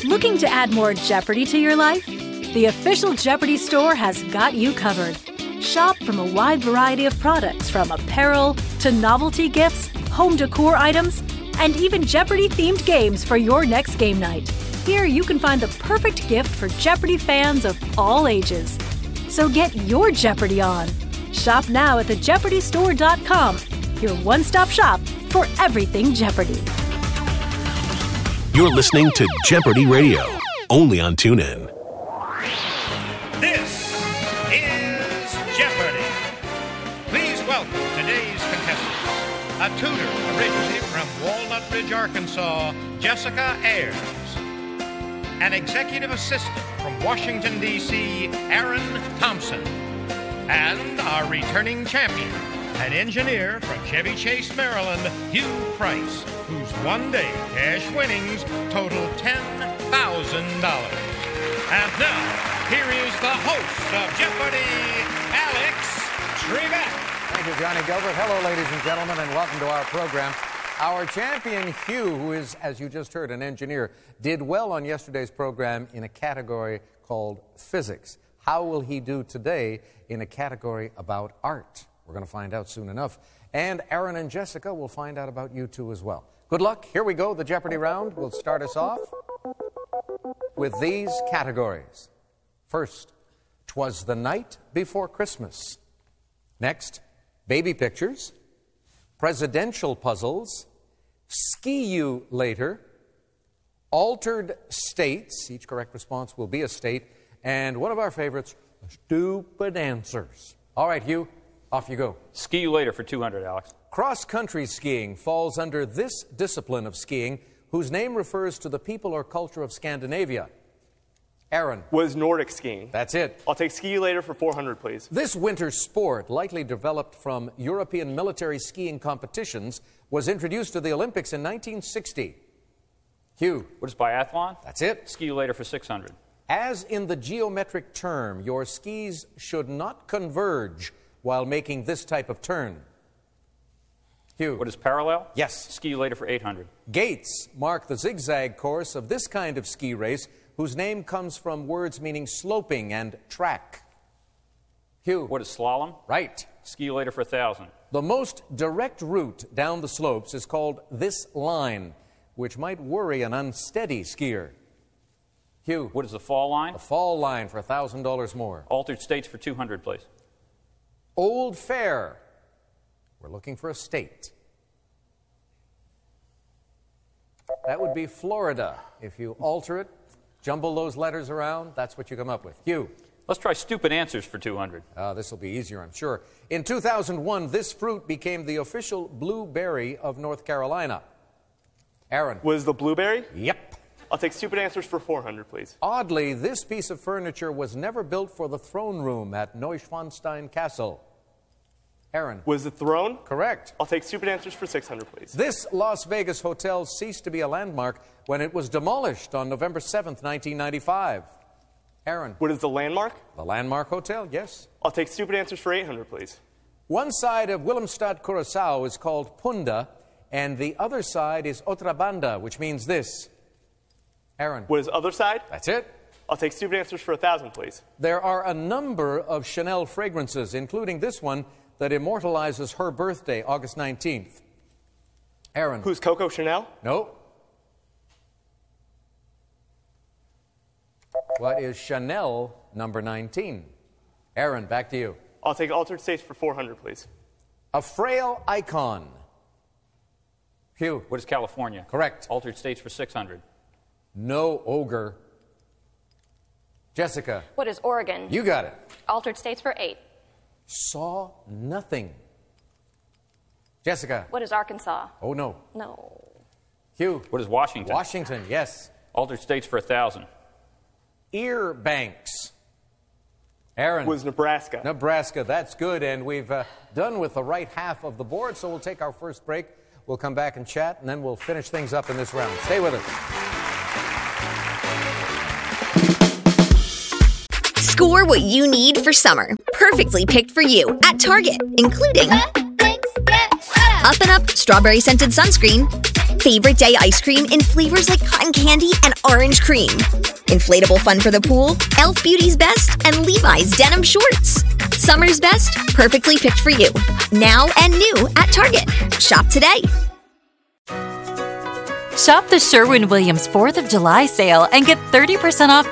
Looking to add more Jeopardy to your life? The official Jeopardy store has got you covered. Shop from a wide variety of products from apparel to novelty gifts, home decor items, and even Jeopardy-themed games for your next game night. Here you can find the perfect gift for Jeopardy fans of all ages. So get your Jeopardy on. Shop now at thejeopardystore.com, your one-stop shop for everything Jeopardy. You're listening to Jeopardy Radio, only on TuneIn. This is Jeopardy! Please welcome today's contestants. A tutor originally from Walnut Ridge, Arkansas, Jessica Ayers. An executive assistant from Washington, D.C., Aaron Thompson. And our returning champion, an engineer from Chevy Chase, Maryland, Hugh Price, whose one-day cash winnings total $10,000. And now, here is the host of Jeopardy, Alex Trebek. Thank you, Johnny Gilbert. Hello, ladies and gentlemen, and welcome to our program. Our champion, Hugh, who is, as you just heard, an engineer, did well on yesterday's program in a category called physics. How will he do today in a category about art? We're going to find out soon enough. And Aaron and Jessica will find out about you two as well. Good luck. Here we go, the Jeopardy round. We'll start us off with these categories. First, 'Twas the Night Before Christmas. Next, baby pictures, presidential puzzles, ski you later, altered states. Each correct response will be a state. And one of our favorites, stupid answers. All right, Hugh, off you go. Ski you later for 200, Alex. Cross-country skiing falls under this discipline of skiing, whose name refers to the people or culture of Scandinavia. Aaron. Was Nordic skiing. That's it. I'll take ski you later for 400, please. This winter sport, likely developed from European military skiing competitions, was introduced to the Olympics in 1960. Hugh. What is biathlon? That's it. Ski you later for 600. As in the geometric term, your skis should not converge while making this type of turn. Hugh. What is parallel? Yes. Ski you later for 800. Gates mark the zigzag course of this kind of ski race, whose name comes from words meaning sloping and track. Hugh. What is slalom? Right. Ski you later for 1,000. The most direct route down the slopes is called this line, which might worry an unsteady skier. Hugh. What is the fall line? The fall line for $1,000 more. Altered states for 200, please. Old Fair. We're looking for a state. That would be Florida. If you alter it, jumble those letters around, that's what you come up with. Hugh. Let's try stupid answers for 200. This will be easier, I'm sure. In 2001, this fruit became the official blueberry of North Carolina. Aaron. Was the blueberry? Yep. I'll take stupid answers for 400, please. Oddly, this piece of furniture was never built for the throne room at Neuschwanstein Castle. Aaron. Was the throne? Correct. I'll take stupid answers for 600, please. This Las Vegas hotel ceased to be a landmark when it was demolished on November 7th, 1995. Aaron. What is the landmark? The Landmark Hotel, yes. I'll take stupid answers for 800, please. One side of Willemstad Curaçao is called Punda, and the other side is Otra Banda, which means this. Aaron. What is other side? That's it. I'll take stupid answers for 1,000, please. There are a number of Chanel fragrances, including this one that immortalizes her birthday, August 19th. Aaron. Who's Coco Chanel? No. What is Chanel number 19? Aaron, back to you. I'll take altered states for 400, please. A frail icon. Hugh. What is California? Correct. Altered states for 600. No ogre. Jessica. What is Oregon? You got it. Altered states for 8. Saw nothing. Jessica. What is Arkansas? Oh, no. No. Hugh. What is Washington? Washington, yes. Altered states for 1,000. Ear banks. Aaron. Was Nebraska. Nebraska, that's good. And we've done with the right half of the board, so we'll take our first break. We'll come back and chat, and then we'll finish things up in this round. Stay with us. Score what you need for summer. Perfectly picked for you at Target, including Up and Up Strawberry Scented Sunscreen, Favorite day ice cream in flavors like cotton candy and orange cream. Inflatable fun for the pool, Elf Beauty's Best, and Levi's denim shorts. Summer's best, perfectly picked for you. Now and new at Target. Shop today. Shop the Sherwin-Williams 4th of July sale and get 30% off